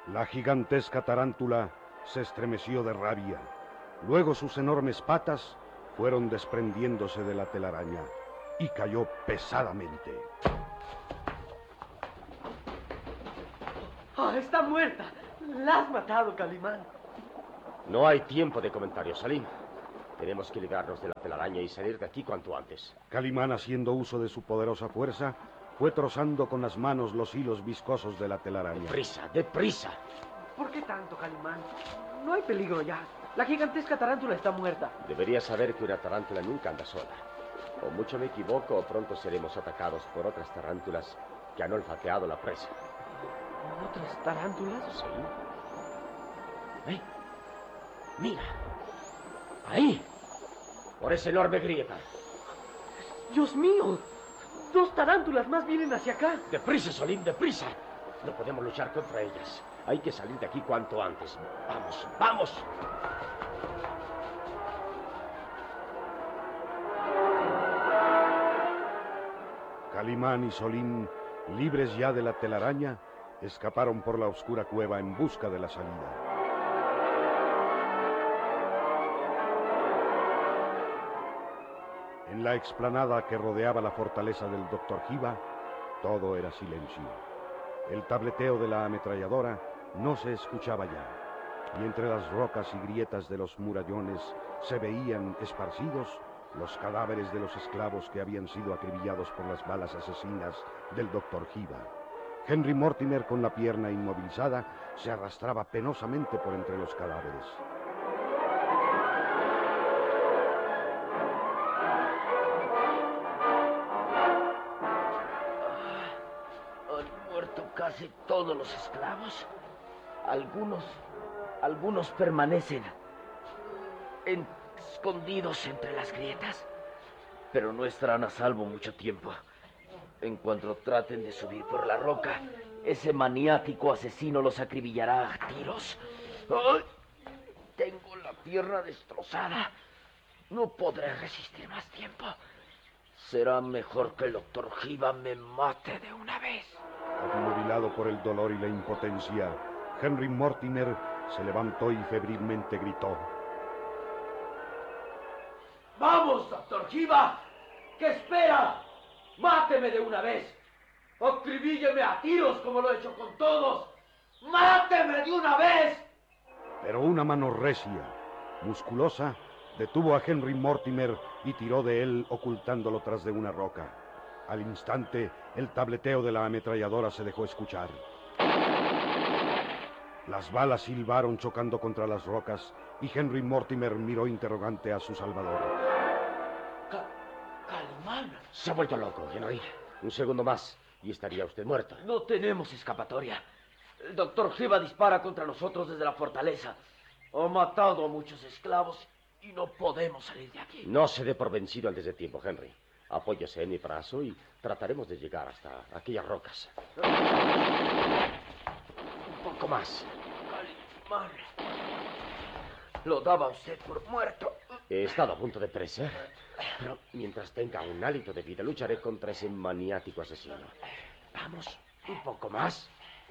La gigantesca tarántula se estremeció de rabia. Luego sus enormes patas fueron desprendiéndose de la telaraña y cayó pesadamente. ¡Ah, está muerta! ¡La has matado, Calimán! No hay tiempo de comentarios, Salim. Tenemos que librarnos de la telaraña y salir de aquí cuanto antes. Calimán, haciendo uso de su poderosa fuerza, fue trozando con las manos los hilos viscosos de la telaraña. ¡Deprisa, deprisa! ¿Por qué tanto, Calimán? No hay peligro ya. La gigantesca tarántula está muerta. Deberías saber que una tarántula nunca anda sola. O mucho me equivoco, o pronto seremos atacados por otras tarántulas que han olfateado la presa. ¿Otras tarántulas? Sí. Mira. Ahí. Por esa enorme grieta. ¡Dios mío! ¡Dos tarántulas más vienen hacia acá! ¡Deprisa, Salim, deprisa! No podemos luchar contra ellas. Hay que salir de aquí cuanto antes. ¡Vamos, vamos! Calimán y Solín, libres ya de la telaraña, escaparon por la oscura cueva en busca de la salida. En la explanada que rodeaba la fortaleza del Dr. Jiva, todo era silencio. El tableteo de la ametralladora no se escuchaba ya, y entre las rocas y grietas de los murallones se veían esparcidos los cadáveres de los esclavos que habían sido acribillados por las balas asesinas del Dr. Jiva. Henry Mortimer, con la pierna inmovilizada, se arrastraba penosamente por entre los cadáveres. Han muerto casi todos los esclavos. Algunos permanecen escondidos entre las grietas, pero no estarán a salvo mucho tiempo. En cuanto traten de subir por la roca, ese maniático asesino los acribillará a tiros. ¡Ay! Tengo la pierna destrozada. No podré resistir más tiempo. Será mejor que el Dr. Jiva me mate de una vez. Obnubilado por el dolor y la impotencia, Henry Mortimer se levantó y febrilmente gritó: ¡Vamos, Dr. Jiva! ¿Qué espera? ¡Máteme de una vez! ¡Acribílleme a tiros como lo he hecho con todos! ¡Máteme de una vez! Pero una mano recia, musculosa, detuvo a Henry Mortimer y tiró de él ocultándolo tras de una roca. Al instante, el tableteo de la ametralladora se dejó escuchar. Las balas silbaron chocando contra las rocas y Henry Mortimer miró interrogante a su salvador. Calimán. Se ha vuelto loco, Henry. Un segundo más y estaría usted muerto. No tenemos escapatoria. El Dr. Jiva dispara contra nosotros desde la fortaleza. Ha matado a muchos esclavos y no podemos salir de aquí. No se dé por vencido antes de tiempo, Henry. Apóyese en mi brazo y trataremos de llegar hasta aquellas rocas. Un poco más. Calimán. Lo daba usted por muerto. He estado a punto de perecer, pero mientras tenga un hálito de vida lucharé contra ese maniático asesino. Vamos, un poco más.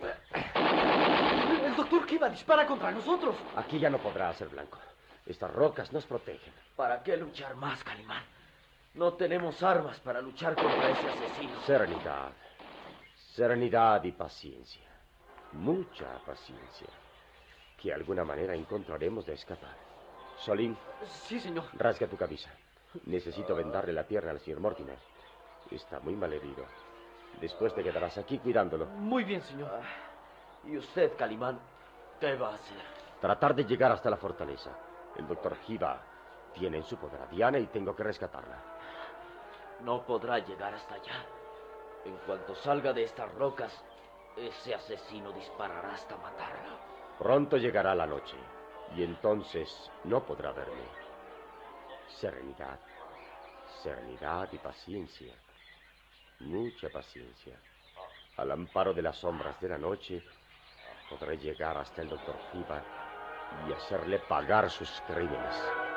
El Dr. Jiva dispara contra nosotros. Aquí ya no podrá hacer blanco. Estas rocas nos protegen. ¿Para qué luchar más, Calimán? No tenemos armas para luchar contra ese asesino. Serenidad. Serenidad y paciencia. Mucha paciencia. Que de alguna manera encontraremos de escapar. Solín. Sí, señor. Rasga tu camisa. Necesito vendarle la pierna al señor Mortimer. Está muy mal herido. Después te quedarás aquí cuidándolo. Muy bien, señor. ¿Y usted, Calimán, qué va a hacer? Tratar de llegar hasta la fortaleza. El Dr. Jiva tiene en su poder a Diana y tengo que rescatarla. No podrá llegar hasta allá. En cuanto salga de estas rocas, ese asesino disparará hasta matarlo. Pronto llegará la noche y entonces no podrá verme. Serenidad, serenidad y paciencia. Mucha paciencia. Al amparo de las sombras de la noche, podré llegar hasta el Dr. Jiva y hacerle pagar sus crímenes.